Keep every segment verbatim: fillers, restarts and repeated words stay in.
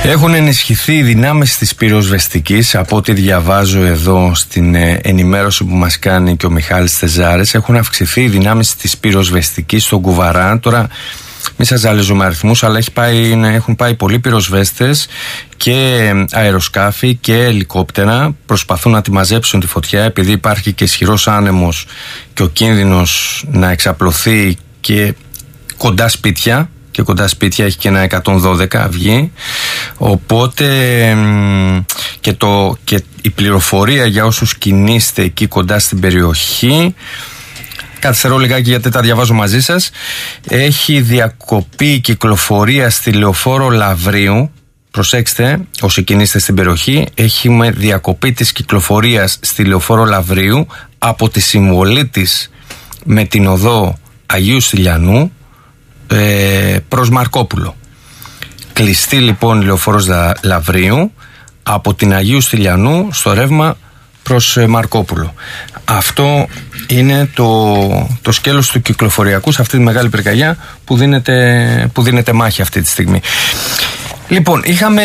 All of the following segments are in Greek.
Έχουν ενισχυθεί οι δυνάμεις της πυροσβεστικής, από ό,τι διαβάζω εδώ στην ενημέρωση που μας κάνει και ο Μιχάλης Τεζάρης. Έχουν αυξηθεί οι δυνάμεις της πυροσβεστικής στον Κουβαρά. Τώρα μην σας ζαλίζουμε αριθμούς, αλλά έχει πάει, έχουν πάει πολλοί πυροσβέστες και αεροσκάφη και ελικόπτερα. Προσπαθούν να τη μαζέψουν τη φωτιά, επειδή υπάρχει και ισχυρός άνεμος και ο κίνδυνος να εξαπλωθεί και κοντά σπίτια. Και κοντά σπίτια έχει και ένα εκατόν δώδεκα αυγή. Οπότε και, το, και η πληροφορία για όσους κινείστε εκεί κοντά στην περιοχή, καθυστερώ λιγάκι γιατί τα διαβάζω μαζί σας, έχει διακοπεί η κυκλοφορία στη Λεωφόρο Λαυρίου. Προσέξτε, όσοι κινείστε στην περιοχή, έχουμε διακοπή της κυκλοφορίας στη Λεωφόρο Λαυρίου από τη συμβολή της με την οδό Αγίου Στυλιανού προς Μαρκόπουλο. Κλειστή λοιπόν η Λεωφόρος Λαυρίου από την Αγίου Στυλιανού στο ρεύμα προς Μαρκόπουλο. Αυτό είναι το, το σκέλος του κυκλοφοριακού σε αυτή τη μεγάλη πυρκαγιά που δίνεται, που δίνεται μάχη αυτή τη στιγμή. Λοιπόν, είχαμε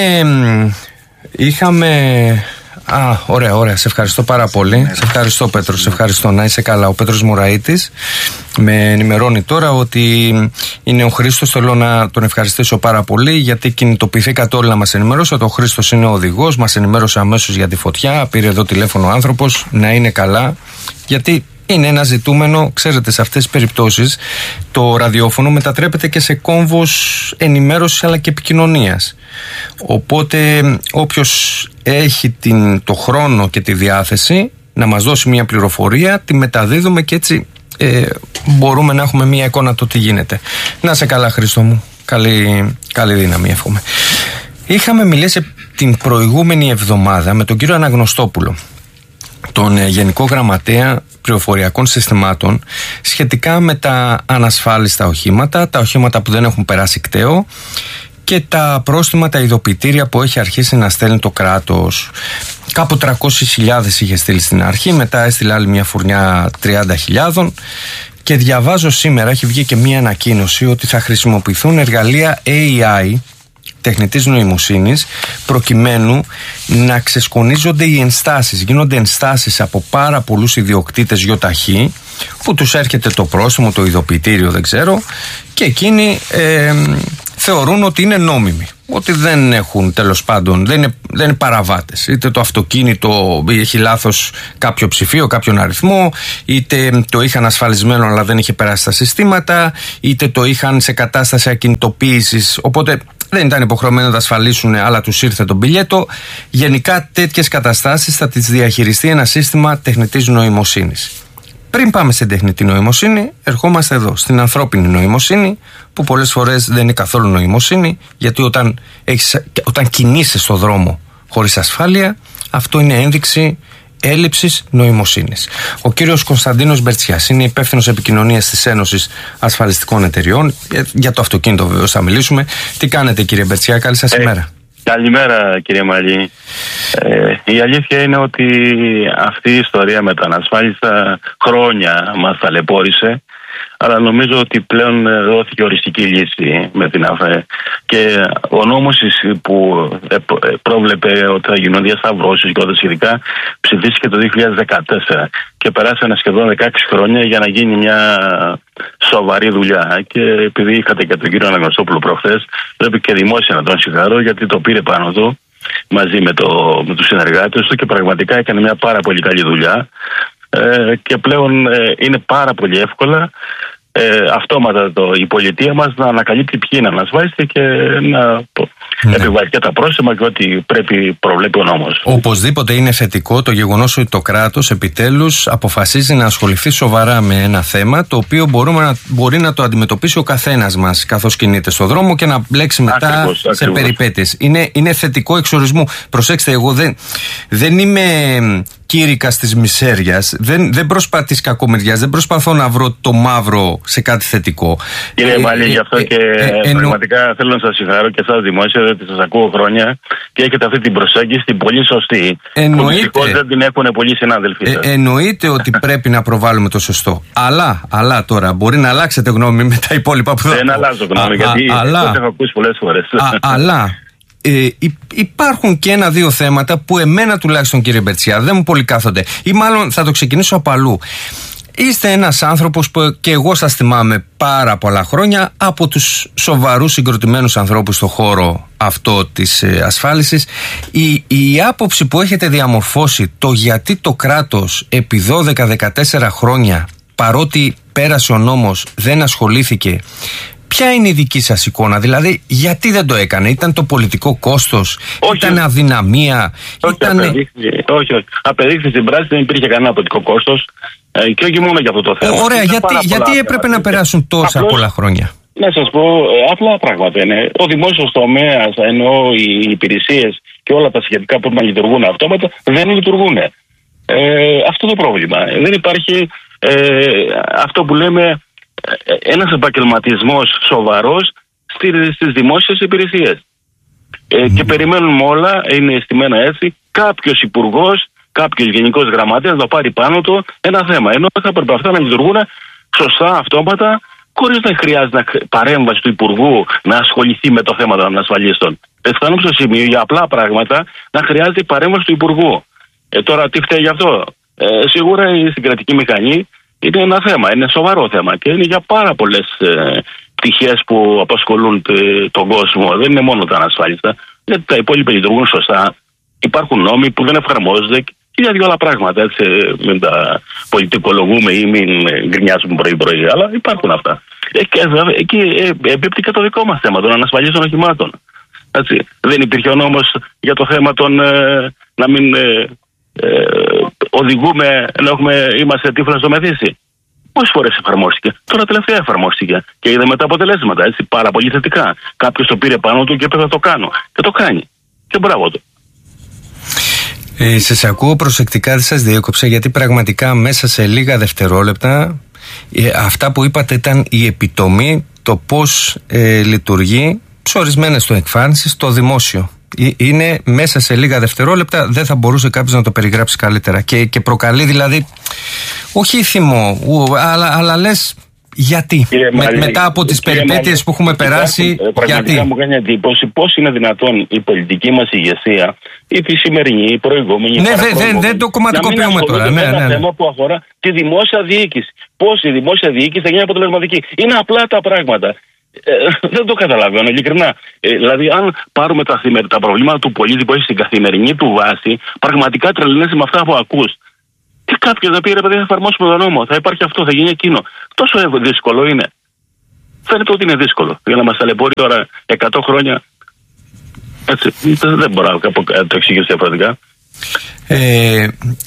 είχαμε Α, ωραία, ωραία. Σε ευχαριστώ πάρα πολύ. Ναι, σε ευχαριστώ, Πέτρο. Σε ευχαριστώ. Να είσαι καλά. Ο Πέτρος Μουραΐτης με ενημερώνει τώρα ότι είναι ο Χρήστος. Θέλω να τον ευχαριστήσω πάρα πολύ, γιατί κινητοποιηθήκατε όλοι να μας ενημερώσετε. Ο Χρήστος είναι ο οδηγός. Μας ενημέρωσε αμέσως για τη φωτιά. Πήρε εδώ τηλέφωνο ο άνθρωπος. Να είναι καλά. Γιατί είναι ένα ζητούμενο, ξέρετε, σε αυτές τις περιπτώσεις το ραδιόφωνο μετατρέπεται και σε κόμβος ενημέρωσης αλλά και επικοινωνίας. Οπότε όποιος έχει την, το χρόνο και τη διάθεση να μας δώσει μια πληροφορία, τη μεταδίδουμε και έτσι ε, μπορούμε να έχουμε μια εικόνα το τι γίνεται. Να σε καλά, Χρήστο μου. Καλή, καλή δύναμη, εύχομαι. Είχαμε μιλήσει την προηγούμενη εβδομάδα με τον κύριο Αναγνωστόπουλο, τον Γενικό Γραμματέα Πληροφοριακών Συστημάτων, σχετικά με τα ανασφάλιστα οχήματα, τα οχήματα που δεν έχουν περάσει κταίο και τα πρόστιμα, τα ειδοποιητήρια που έχει αρχίσει να στέλνει το κράτος. Κάπου τριακόσιες χιλιάδες είχε στείλει στην αρχή, μετά έστειλε άλλη μια φουρνιά τριάντα χιλιάδες. Και διαβάζω σήμερα, έχει βγει και μια ανακοίνωση ότι θα χρησιμοποιηθούν εργαλεία έι άι, τεχνητής νοημοσύνης, προκειμένου να ξεσκονίζονται οι ενστάσεις. Γίνονται ενστάσεις από πάρα πολλούς ιδιοκτήτες γιοταχή που τους έρχεται το πρόστιμο, το ειδοποιητήριο, δεν ξέρω, και εκείνοι ε, θεωρούν ότι είναι νόμιμοι, ότι δεν έχουν, τέλος πάντων, δεν είναι, δεν είναι παραβάτες. Είτε το αυτοκίνητο έχει λάθος κάποιο ψηφίο, κάποιον αριθμό, είτε το είχαν ασφαλισμένο αλλά δεν είχε περάσει τα συστήματα, είτε το είχαν σε κατάσταση ακινητοποίησης, οπότε δεν ήταν υποχρεωμένοι να τα ασφαλίσουν, αλλά τους ήρθε το μπιλιέτο. Γενικά τέτοιες καταστάσεις θα τις διαχειριστεί ένα σύστημα τεχνητής νοημοσύνης. Πριν πάμε στην τεχνητή νοημοσύνη, ερχόμαστε εδώ, στην ανθρώπινη νοημοσύνη, που πολλές φορές δεν είναι καθόλου νοημοσύνη, γιατί όταν, έχεις, όταν κινείσαι στο δρόμο χωρίς ασφάλεια, αυτό είναι ένδειξη έλλειψης νοημοσύνης. Ο κύριος Κωνσταντίνος Μπερτσιάς είναι υπεύθυνος επικοινωνίας της Ένωσης Ασφαλιστικών Εταιριών. Για το αυτοκίνητο βεβαίως θα μιλήσουμε. Τι κάνετε, κύριε Μπερτσιά, καλή σας ε, ημέρα. Καλημέρα, κύριε Μαλή. Ε, η αλήθεια είναι ότι αυτή η ιστορία με τα ανασφάλιστα χρόνια μας ταλαιπώρησε, αλλά νομίζω ότι πλέον δόθηκε οριστική λύση με την ΑΦΕ. Και ο νόμος που πρόβλεπε ότι θα γίνουν διασταυρώσεις και όλα σχετικά ψηφίστηκε το δύο χιλιάδες δεκατέσσερα και περάσανε σχεδόν δεκαέξι χρόνια για να γίνει μια σοβαρή δουλειά. Και επειδή είχατε και τον κύριο Αναγνωστόπουλο προχθές, πρέπει και δημόσια να τον συγχαρώ, γιατί το πήρε πάνω του μαζί με, το, με τους συνεργάτες του και πραγματικά έκανε μια πάρα πολύ καλή δουλειά. Ε, και πλέον ε, είναι πάρα πολύ εύκολα ε, αυτόματα το, η πολιτεία μας να ανακαλύπτει ποιοι είναι ανασφάλιστοι και να ναι. επιβάλλει και τα πρόστιμα και ό,τι πρέπει προβλέπει ο νόμος. Οπωσδήποτε είναι θετικό το γεγονός ότι το κράτος επιτέλους αποφασίζει να ασχοληθεί σοβαρά με ένα θέμα, το οποίο μπορούμε να, μπορεί να το αντιμετωπίσει ο καθένας μας καθώς κινείται στο δρόμο και να μπλέξει μετά ακριβώς, σε ακριβώς. περιπέτειες. Είναι, είναι θετικό εξορισμού. Προσέξτε, εγώ δεν, δεν είμαι κήρυκας της μισέριας, δεν, δεν προσπαθώ της κακομοιριάς, δεν προσπαθώ να βρω το μαύρο σε κάτι θετικό. Κύριε Μαλή, ε, γι' αυτό ε, και ε, ε, πραγματικά εννο... θέλω να σας συγχαρώ και εσάς δημόσια, ότι σας ακούω χρόνια και έχετε αυτή την προσέγγιση, την πολύ σωστή. Εννοείται, που δεν την έχουν πολλοί συνάδελφοι σας. Ε, εννοείται ότι πρέπει να προβάλλουμε το σωστό. Αλλά, αλλά τώρα μπορεί να αλλάξετε γνώμη με τα υπόλοιπα που θα δεν αλλάζω γνώμη, α, γιατί α, αλλά, το έχω ακούσει πολλές φορές. Α, αλλά ε, υπάρχουν και ένα-δύο θέματα που εμένα τουλάχιστον, κύριε Μπερτσιά, δεν μου πολύ κάθονται. Ή μάλλον θα το ξεκινήσω από αλλού. Είστε ένας άνθρωπος που και εγώ σας θυμάμαι πάρα πολλά χρόνια από τους σοβαρούς συγκροτημένους ανθρώπους στον χώρο αυτό της ε, ασφάλισης. Η, η άποψη που έχετε διαμορφώσει, το γιατί το κράτος επί δώδεκα δεκατέσσερα χρόνια, παρότι πέρασε ο νόμος, δεν ασχολήθηκε, ποια είναι η δική σας εικόνα? Δηλαδή, γιατί δεν το έκανε? Ήταν το πολιτικό κόστος? Όχι. Ήταν αδυναμία? Όχι, Ήτανε... απεδείχθη, όχι, όχι. Απεδείχθη στην πράξη, δεν υπήρχε κανένα πολιτικό κόστος ε, και όχι μόνο για αυτό το θέμα. Ε, ωραία, γιατί, γιατί έπρεπε να περάσουν τόσα απλώς, πολλά χρόνια? Να σας πω, απλά πράγματα είναι. Ο δημόσιος τομέας, ενώ οι υπηρεσίες και όλα τα σχετικά που να λειτουργούν αυτόματα, δεν λειτουργούν. Ε, αυτό το πρόβλημα. Δεν υπάρχει ε, αυτό που λέμε ένας επαγγελματισμός σοβαρός στις δημόσιες υπηρεσίες. Ε, mm. Και περιμένουμε όλα, είναι στημένα έτσι, κάποιος υπουργός, κάποιος γενικός γραμματέας να πάρει πάνω του ένα θέμα. Ενώ θα πρέπει αυτά να λειτουργούν σωστά, αυτόματα, χωρίς να χρειάζεται να παρέμβαση του υπουργού να ασχοληθεί με το θέμα των ασφαλίστων. Ε, φτάνουμε στο σημείο για απλά πράγματα να χρειάζεται η παρέμβαση του υπουργού. Ε, τώρα τι φταίει γι' αυτό? Ε, σίγουρα η συγκρατική μηχανή είναι ένα θέμα, είναι σοβαρό θέμα και είναι για πάρα πολλές ε, πτυχές που απασχολούν τε, τον κόσμο. Δεν είναι μόνο τα ανασφάλιστα, γιατί τα υπόλοιπα λειτουργούν σωστά. Υπάρχουν νόμοι που δεν εφαρμόζονται και για δύο άλλα πράγματα. Έτσι, μην τα πολιτικολογούμε ή μην γκρινιάζουμε πρωί-πρωί, αλλά υπάρχουν αυτά. Εκεί ε, εμπίπτει και το δικό μας θέμα των ανασφαλίστων οχημάτων. Έτσι. Δεν υπήρχε ο νόμος για το θέμα των ε, να μην. Ε, Ε, οδηγούμε ενώ έχουμε, είμαστε τύφλα στο μεθύσι. Πόσες φορές εφαρμόστηκε? Τώρα τελευταία εφαρμόστηκε και είδαμε τα αποτελέσματα, έτσι, πάρα πολύ θετικά. Κάποιος το πήρε πάνω του και είπε θα το κάνω. Και το κάνει. Και μπράβο του. Ε, σας ακούω προσεκτικά, δεν σας διέκοψα, γιατί πραγματικά μέσα σε λίγα δευτερόλεπτα ε, αυτά που είπατε ήταν η επιτομή το πώς ε, λειτουργεί σε ορισμένες του εκφάνσεις το δημόσιο. Είναι μέσα σε λίγα δευτερόλεπτα, δεν θα μπορούσε κάποιος να το περιγράψει καλύτερα. Και, και προκαλεί δηλαδή, όχι θυμό, αλλά, αλλά λες γιατί. Με, Μαλή, μετά από τις περιπέτειες που έχουμε περάσει, υπάρχουν, γιατί. Πραγματικά μου κάνει εντύπωση πώς είναι δυνατόν η πολιτική μας ηγεσία, ή τη σημερινή, η προηγούμενη. Ναι, δεν δε, δε το κομματικοποιούμε τώρα. Είναι ναι, ένα ναι, ναι. θέμα που αφορά τη δημόσια διοίκηση. Πώς η δημόσια διοίκηση θα γίνει αποτελεσματική. Είναι απλά τα πράγματα. Ε, δεν το καταλαβαίνω, ειλικρινά. Ε, δηλαδή, αν πάρουμε τα, τα προβλήματα του πολίτη που έχει στην καθημερινή του βάση, πραγματικά τρελαίνεσαι με αυτά που ακούς. Και κάποιος να πει ρε παιδί, θα εφαρμόσουμε τον νόμο, θα υπάρχει αυτό, θα γίνει εκείνο. Τόσο δύσκολο είναι. Φαίνεται ότι είναι δύσκολο. Για να μας ταλαιπωρεί τώρα εκατό χρόνια. Έτσι, δεν μπορώ να το εξηγήσω διαφορετικά. Ε,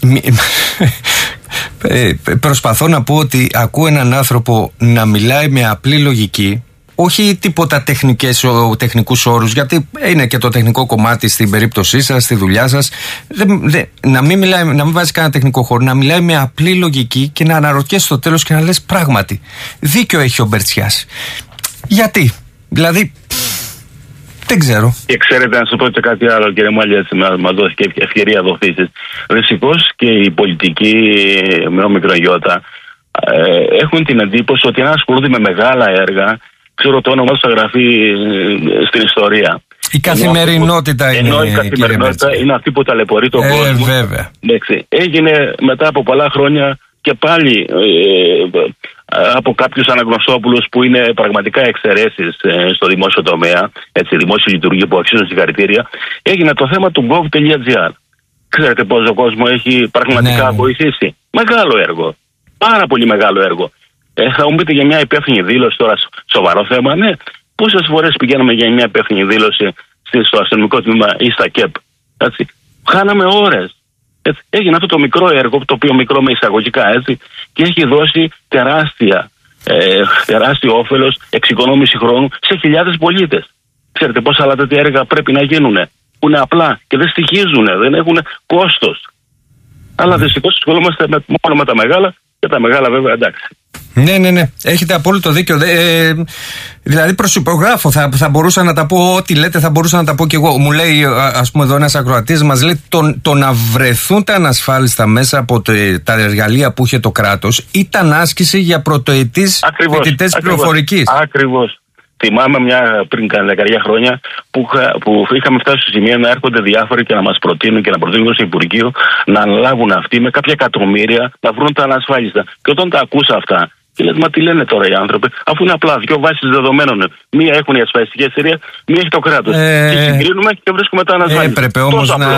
ε, προσπαθώ να πω ότι ακούω έναν άνθρωπο να μιλάει με απλή λογική, όχι τίποτα τεχνικές, τεχνικούς όρους, γιατί είναι και το τεχνικό κομμάτι στην περίπτωσή σας, στη δουλειά σας. Δεν, δεν, να, μην μιλάει, να μην βάζει κανένα τεχνικό χώρο, να μιλάει με απλή λογική και να αναρωτιέσαι στο τέλος και να λες πράγματι, δίκιο έχει ο Μπερτσιάς. Γιατί, δηλαδή, δεν ξέρω. Και ξέρετε, να σου πω και κάτι άλλο, κύριε Μάλια, έτσι μα δόθηκε ευκαιρία δοθήσεις. Δυστυχώς και οι πολιτικοί με όμικρον γιώτα ε, έχουν την εντύπωση ότι αν ασχολούνται με μεγάλα έργα, ξέρω το όνομα του θα γραφεί στην ιστορία. Η καθημερινότητα ενώ, είναι. Ενώ η καθημερινότητα είναι αυτή που ταλαιπωρεί τον ε, κόσμο. Βέβαια. Εντάξει, έγινε μετά από πολλά χρόνια και πάλι ε, από κάποιους αναγνωστόπουλους που είναι πραγματικά εξαιρέσεις ε, στο δημόσιο τομέα, έτσι, δημόσια λειτουργία που αξίζουν συγχαρητήρια, έγινε το θέμα του gov.gr. Ξέρετε πόσο κόσμο έχει πραγματικά ναι. βοηθήσει. Μεγάλο έργο. Πάρα πολύ μεγάλο έργο. Ε, θα μου πείτε για μια υπεύθυνη δήλωση τώρα, σοβαρό θέμα, ναι. Πόσες φορές πηγαίναμε για μια υπεύθυνη δήλωση στο αστυνομικό τμήμα ή στα ΚΕΠ. Έτσι. Χάναμε ώρες. Έτσι. Έγινε αυτό το μικρό έργο, το οποίο μικρό με εισαγωγικά, έτσι, και έχει δώσει τεράστια, ε, τεράστιο όφελος, εξοικονόμηση χρόνου σε χιλιάδες πολίτες. Ξέρετε πόσα άλλα τέτοια έργα πρέπει να γίνουν, που είναι απλά και δεν στοιχίζουν, δεν έχουν κόστος. Αλλά δυστυχώς ασχολούμαστε μόνο με τα μεγάλα, και τα μεγάλα βέβαια εντάξει. Ναι, ναι, ναι. Έχετε απόλυτο δίκιο. Ε, δηλαδή προσυπογράφω. Θα, θα μπορούσα να τα πω ό,τι λέτε, θα μπορούσα να τα πω κι εγώ. Μου λέει, ας πούμε, εδώ ένας ακροατής μας λέει το, το να βρεθούν τα ανασφάλιστα μέσα από το, τα εργαλεία που είχε το κράτος ήταν άσκηση για πρωτοετής φοιτητές πληροφορικής. Ακριβώς. Θυμάμαι μια, πριν κανένα δεκαετία χρόνια που, που είχαμε φτάσει στο σημείο να έρχονται διάφοροι και να μας προτείνουν και να προτείνουν στο Υπουργείο να αναλάβουν αυτοί με κάποια εκατομμύρια να βρουν τα ανασφάλιστα. Και όταν τα ακούσα αυτά, και λες, μα τι λένε τώρα οι άνθρωποι, αφού είναι απλά δύο βάσεις δεδομένων. Μία έχουν η ασφαλιστική εταιρεία, μία έχει το κράτος. Ε, και συγκρίνουμε και βρίσκουμε τα ανασφάλιστα. Έπρεπε όμως να.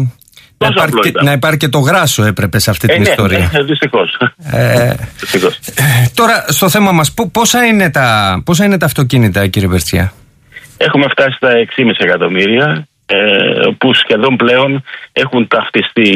Να υπάρχει, να υπάρχει και το γράσο έπρεπε σε αυτή την ε, ναι, ιστορία. Ναι, δυστυχώς. Ε, δυστυχώς. Ε, τώρα στο θέμα μας, πόσα είναι τα, πόσα είναι τα αυτοκίνητα, κύριε Μπερτσιά? Έχουμε φτάσει στα έξι κόμμα πέντε εκατομμύρια ε, που σχεδόν πλέον έχουν ταυτιστεί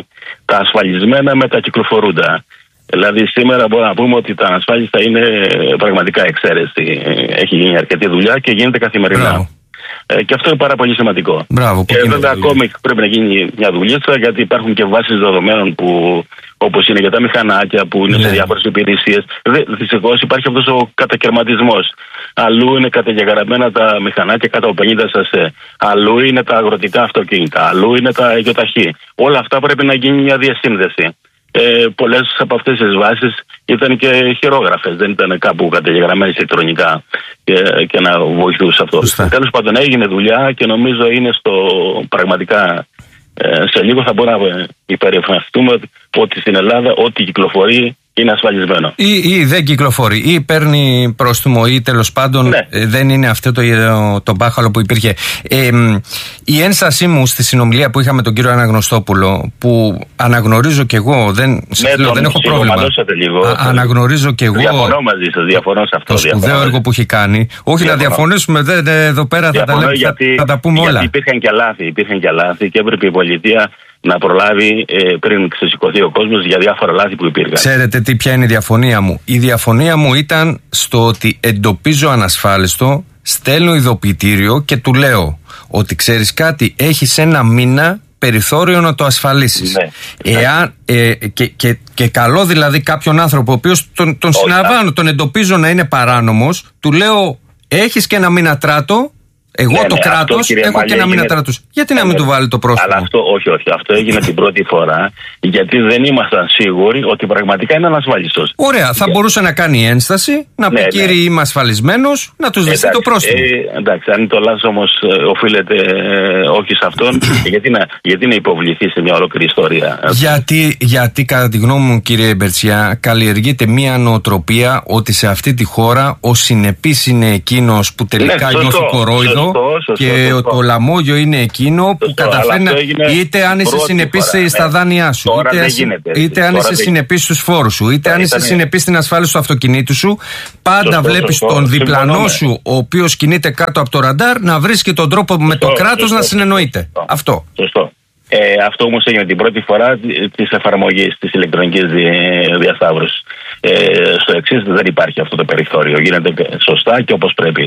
τα ασφαλισμένα με τα κυκλοφορούντα. Δηλαδή σήμερα μπορούμε να πούμε ότι τα ανασφάλιστα είναι πραγματικά εξαίρεση. Έχει γίνει αρκετή δουλειά και γίνεται καθημερινά. Μπράβο. Ε, και αυτό είναι πάρα πολύ σημαντικό. Μπράβο, και βέβαια ακόμη πρέπει να γίνει μια δουλίτσα, γιατί υπάρχουν και βάσεις δεδομένων που, όπως είναι για τα μηχανάκια που είναι ναι. σε διάφορες υπηρεσίες. Δυστυχώς υπάρχει αυτός ο κατακαιρματισμός. Αλλού είναι καταγεγραμμένα τα μηχανάκια κάτω από πενήντα σασέ. Αλλού είναι τα αγροτικά αυτοκίνητα. Αλλού είναι τα γιοταχή. Όλα αυτά πρέπει να γίνει μια διασύνδεση. Ε, πολλές από αυτές τις βάσεις ήταν και χειρόγραφες, δεν ήταν κάπου καταγεγραμμένες ηλεκτρονικά και, και να βοηθούσε αυτό. Τέλος πάντων έγινε δουλειά και νομίζω είναι στο πραγματικά ε, σε λίγο θα μπορούμε να υπερευναστούμε ότι στην Ελλάδα ό,τι κυκλοφορεί είναι ασφαλισμένο. Ή, ή δεν κυκλοφορεί, ή παίρνει πρόστιμο, ή τέλος πάντων ναι. ε, δεν είναι αυτό το, το μπάχαλο που υπήρχε. Ε, η ένστασή μου στη συνομιλία που είχαμε με τον κύριο Αναγνωστόπουλο, που αναγνωρίζω κι εγώ, δεν, ναι, λέω, δεν έχω πρόβλημα. Λίγο, Α, αναγνωρίζω κι εγώ. Διαφωνώ μαζί σας, διαφωνώ σε αυτό. Το σπουδαίο έργο που έχει κάνει. Όχι διαφωνώ. Να διαφωνήσουμε, δε, δε, εδώ πέρα θα τα, λέμε, γιατί, θα, θα τα πούμε γιατί όλα. Υπήρχαν και λάθη, υπήρχαν και λάθη και έπρεπε η πολιτεία να προλάβει ε, πριν ξεσηκωθεί ο κόσμος για διάφορα λάθη που υπήρχαν. Ξέρετε τι, ποια είναι η διαφωνία μου? Η διαφωνία μου ήταν στο ότι εντοπίζω ανασφάλιστο, στέλνω ειδοποιητήριο και του λέω ότι ξέρεις κάτι, έχεις ένα μήνα περιθώριο να το ασφαλίσεις. Ναι. Εάν, ε, και, και, και καλό δηλαδή κάποιον άνθρωπο ο οποίος τον, τον συναντάω, τον εντοπίζω να είναι παράνομος, του λέω έχεις και ένα μήνα τράτο. Εγώ ναι, το ναι, κράτος έχω και ένα μήνα τράτος. Γιατί να μην του βάλει το πρόστιμο? Αλλά αυτό, όχι, όχι. Αυτό έγινε την πρώτη φορά γιατί δεν ήμασταν σίγουροι ότι πραγματικά είναι ανασφάλιστος. Ωραία. Θα μπορούσε να κάνει ένσταση, να πει ναι, κύριε, ναι. είμαι ασφαλισμένος, να του δεχτεί το πρόστιμο. Ε, εντάξει, αν το λάθος όμως ε, οφείλεται ε, όχι σε αυτόν, γιατί, να, γιατί να υποβληθεί σε μια ολόκληρη ιστορία? Γιατί, γιατί κατά τη γνώμη μου, κύριε Μπερτσιά, καλλιεργείται μια νοοτροπία ότι σε αυτή τη χώρα ο συνεπής είναι εκείνος που τελικά ναι, νιώθει κορόιδο. Σωστό, σωστό, και σωστό. Το λαμόγιο είναι εκείνο σωστό, που καταφέρει είτε αν είσαι συνεπής φορά, στα ναι. δάνειά σου, τώρα είτε, γίνεται, είτε αν είσαι συνεπής στους φόρους σου, είτε αν είσαι συνεπής στην ασφάλιση του αυτοκινήτου σου, πάντα σωστό, βλέπεις σωστό, τον διπλανό συμφωνώ, σου, ο οποίος κινείται κάτω από το ραντάρ, να βρίσκει τον τρόπο σωστό, με το κράτος σωστό, να συνεννοείται. Σωστό. Αυτό. Σωστό. Ε, αυτό όμως έγινε την πρώτη φορά της εφαρμογής της ηλεκτρονικής διασταύρωσης. Ε, στο εξής δεν υπάρχει αυτό το περιθώριο. Γίνεται σωστά και όπως πρέπει.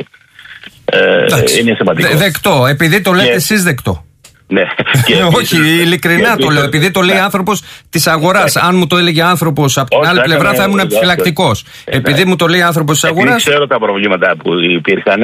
Ε, είναι σημαντικό. Δε, δεκτό, επειδή το λέτε και... εσείς δεκτό. Ναι. Όχι, ειλικρινά το λέω. Επειδή το λέει άνθρωπος της αγοράς. Αν μου το έλεγε άνθρωπος από την άλλη πλευρά θα ήμουν επιφυλακτικός. Επειδή μου το λέει άνθρωπος της αγοράς. Ξέρω τα προβλήματα που υπήρχαν.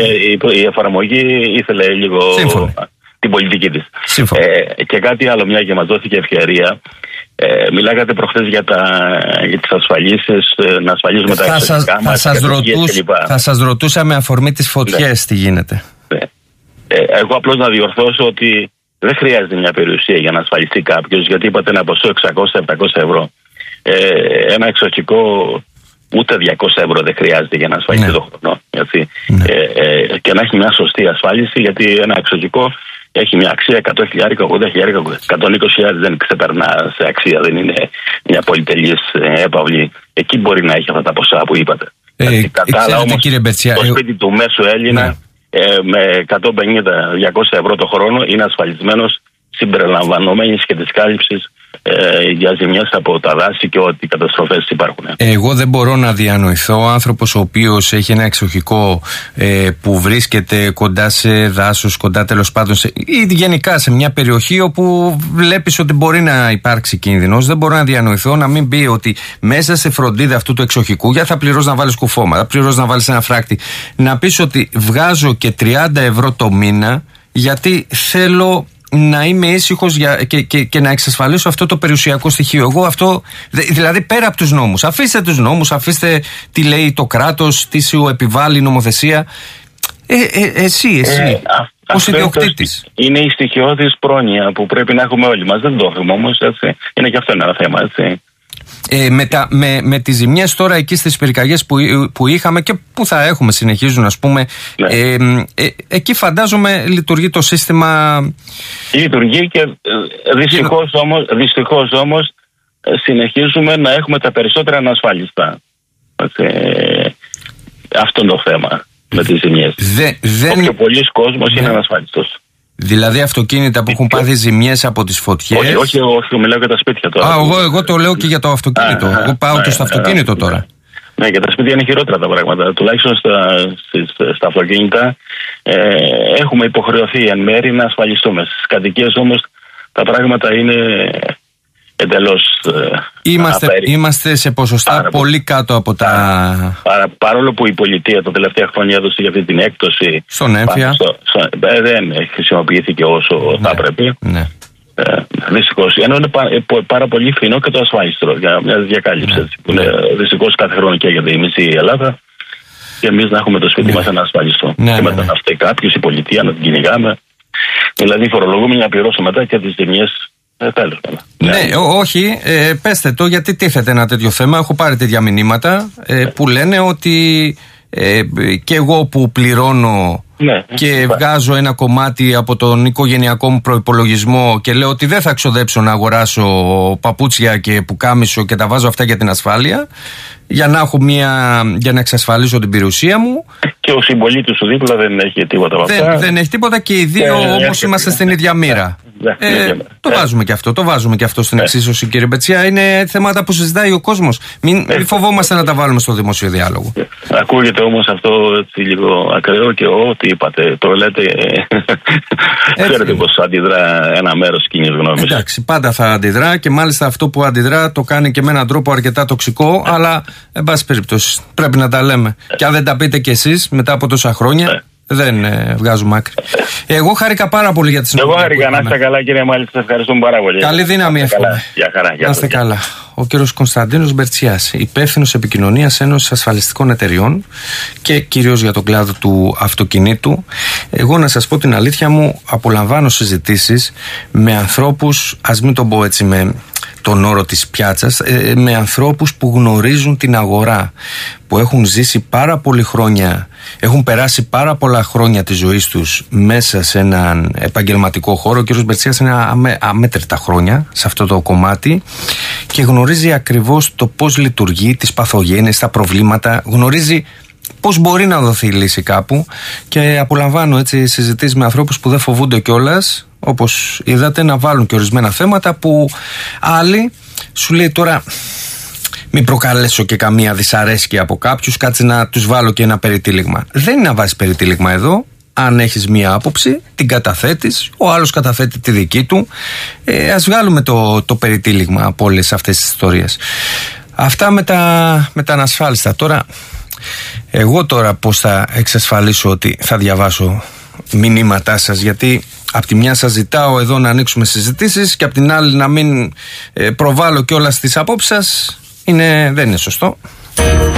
Η εφαρμογή ήθελε λίγο την πολιτική της. Ε, και κάτι άλλο, μια και μας δόθηκε ευκαιρία. Ε, μιλάγατε προχθές για, για τις ασφαλίσεις, να ασφαλίζουμε θα τα εξωτικά μας. Θα σας, ρωτούσα, θα σας ρωτούσα με αφορμή τις φωτιές ναι. τι γίνεται. Ναι. Ε, εγώ απλώς να διορθώσω ότι δεν χρειάζεται μια περιουσία για να ασφαλιστεί κάποιος, γιατί είπατε ένα ποσό εξακόσια με επτακόσια ευρώ. Ε, ένα εξωτικό ούτε διακόσια ευρώ δεν χρειάζεται για να ασφαλιστεί ναι. το χρόνο. Ναι. Ε, ε, και να έχει μια σωστή ασφάλιση, γιατί ένα εξωτικό έχει μια αξία εκατό χιλιάδες, ογδόντα χιλιάδες, εκατόν είκοσι χιλιάδες, δεν ξεπερνά σε αξία, δεν είναι μια πολυτελής έπαυλη. Εκεί μπορεί να έχει αυτά τα ποσά που είπατε. Ε, κατά άλλα όμως, κύριε Μπερτσιά, το σπίτι του μέσου Έλληνα ναι. ε, με εκατόν πενήντα με διακόσια ευρώ το χρόνο είναι ασφαλισμένος συμπεριλαμβανομένης και της κάλυψης ε, για ζημιές από τα δάση και ό,τι καταστροφές υπάρχουν. Εγώ δεν μπορώ να διανοηθώ ο άνθρωπος ο οποίος έχει ένα εξοχικό ε, που βρίσκεται κοντά σε δάσος, κοντά τέλος πάντων σε, ή γενικά σε μια περιοχή όπου βλέπεις ότι μπορεί να υπάρξει κίνδυνος. Δεν μπορώ να διανοηθώ να μην πει ότι μέσα σε φροντίδα αυτού του εξοχικού, για θα πληρώσει να βάλεις κουφώμα, θα πληρώσει να βάλεις ένα φράκτη, να πεις ότι βγάζω και τριάντα ευρώ το μήνα γιατί θέλω να είμαι ήσυχος και, και, και να εξασφαλίσω αυτό το περιουσιακό στοιχείο. Εγώ αυτό, δηλαδή πέρα από τους νόμους, αφήστε τους νόμους, αφήστε τι λέει το κράτος, τι σου επιβάλλει η νομοθεσία. Ε, ε, εσύ, εσύ, ε, ως ιδιοκτήτης. Είναι η στοιχειώδης πρόνοια που πρέπει να έχουμε όλοι μας. Δεν το έχουμε όμως, έτσι. Είναι και αυτό ένα θέμα, έτσι. Ε, με, τα, με, με τις ζημιές τώρα εκεί στις πυρκαγιές που, που είχαμε και που θα έχουμε, συνεχίζουν ας πούμε, ναι. ε, ε, εκεί φαντάζομαι λειτουργεί το σύστημα. Λειτουργεί και δυστυχώς όμως, δυστυχώς όμως συνεχίζουμε να έχουμε τα περισσότερα ανασφάλιστα. Ε, αυτό είναι το θέμα με τις ζημιές. Δε, δεν... Και πολλοί κόσμος ναι. είναι ανασφάλιστος. Δηλαδή αυτοκίνητα που έχουν πάθει ζημιές από τις φωτιές. Όχι, όχι, όχι, μιλάω για τα σπίτια τώρα. Α, εγώ, εγώ το λέω και για το αυτοκίνητο. Α, εγώ πάω α, και στο α, αυτοκίνητο α, τώρα. Ναι, για τα σπίτια είναι χειρότερα τα πράγματα. Τουλάχιστον στα, στα αυτοκίνητα ε, έχουμε υποχρεωθεί εν μέρη να ασφαλιστούμε. Στις κατοικίες όμως τα πράγματα είναι εντελώς. Είμαστε, είμαστε σε ποσοστά πάρα, πολύ κάτω από τα. Παρά, παρόλο που η πολιτεία τα τελευταία χρόνια έδωσε για αυτή την έκπτωση. Στον έμφυα. Στο, στο, δεν χρησιμοποιήθηκε όσο ναι, θα πρέπει. Ναι. Ε, δυστυχώς. Ενώ είναι πά, πάρα πολύ φθηνό και το ασφάλιστρο για μια διακάλυψη. Ναι, ναι. Δυστυχώς κάθε χρόνο καίγεται η μισή Ελλάδα. Και εμείς να έχουμε το σπίτι ναι. μας ένα ασφάλιστρο. Ναι, και ναι, μετά ναι. να φταίει κάποιος, η πολιτεία να την κυνηγάμε. Δηλαδή φορολογούμε να πληρώσουμε μετά και τις ζημιές. Ε, τέλος, ναι, ναι, όχι, ε, πέστε το γιατί τίθεται ένα τέτοιο θέμα. Έχω πάρει τέτοια μηνύματα ε, που λένε ότι ε, και εγώ που πληρώνω ναι, και ναι. βγάζω ένα κομμάτι από τον οικογενειακό μου προϋπολογισμό και λέω ότι δεν θα ξοδέψω να αγοράσω παπούτσια και πουκάμισο και τα βάζω αυτά για την ασφάλεια για να, έχω μια, για να εξασφαλίσω την περιουσία μου. Και ο συμπολίτης σου δίπλα δεν έχει τίποτα από αυτά. Δεν, δεν έχει τίποτα και οι δύο ε, όμως είμαστε στην ίδια μοίρα. Ε, ε, το βάζουμε και αυτό, το βάζουμε και αυτό στην ε. εξίσωση, κύριε Μπετσιά. Είναι θέματα που συζητάει ο κόσμος. Μην, μην φοβόμαστε να τα βάλουμε στο δημόσιο διάλογο. Ε. Ακούγεται όμως αυτό έτσι λίγο ακραίο και ό,τι είπατε. Το λέτε. Ξέρετε πως αντιδρά ένα μέρος κοινής γνώμης. Εντάξει, πάντα θα αντιδρά και μάλιστα αυτό που αντιδρά το κάνει και με έναν τρόπο αρκετά τοξικό. Ε. Αλλά, εν πάση περιπτώσει, πρέπει να τα λέμε. Ε. Και αν δεν τα πείτε κι εσείς μετά από τόσα χρόνια. Ε. Δεν ε, βγάζουμε άκρη. Εγώ χάρηκα πάρα πολύ για τη συνομιλία. Εγώ χάρηκα, να είστε καλά, κύριε Μάλιστα. Σας ευχαριστούμε πάρα πολύ. Καλή δύναμη, εύχομαι. Γεια χαρά. Να είστε καλά. Ο κύριος Κωνσταντίνος Μπερτσιάς, υπεύθυνος επικοινωνίας Ένωσης Ασφαλιστικών Εταιριών και κυρίως για τον κλάδο του αυτοκινήτου. Εγώ να σας πω την αλήθεια μου, απολαμβάνω συζητήσεις με ανθρώπους, ας μην τον πω έτσι με τον όρο της πιάτσας, με ανθρώπους που γνωρίζουν την αγορά, που έχουν ζήσει πάρα πολλή χρόνια, έχουν περάσει πάρα πολλά χρόνια της ζωής τους μέσα σε έναν επαγγελματικό χώρο. Ο κ. Μπερτσιάς είναι αμέ, αμέτρητα χρόνια σε αυτό το κομμάτι και γνωρίζει ακριβώς το πώς λειτουργεί, τις παθογένειες, τα προβλήματα, γνωρίζει πώς μπορεί να δοθεί η λύση κάπου και απολαμβάνω έτσι συζητήσεις με ανθρώπους που δεν φοβούνται κιόλας, όπως είδατε, να βάλουν και ορισμένα θέματα που άλλοι σου λέει τώρα μην προκαλέσω και καμία δυσαρέσκεια από κάποιους, κάτσε να τους βάλω και ένα περιτύλιγμα. Δεν είναι να βάζεις περιτύλιγμα εδώ. Αν έχεις μία άποψη, την καταθέτεις, ο άλλος καταθέτει τη δική του. Ε, ας βγάλουμε το, το περιτύλιγμα από όλες αυτές τις ιστορίες. Αυτά με τα, με τα ανασφάλιστα. Τώρα, εγώ τώρα πώς θα εξασφαλίσω ότι θα διαβάσω μηνύματά σας, γιατί απ' τη μια σας ζητάω εδώ να ανοίξουμε συζητήσεις και απ' την άλλη να μην ε, προβάλλω κιόλας τις απόψεις σας, είναι, δεν είναι σωστό.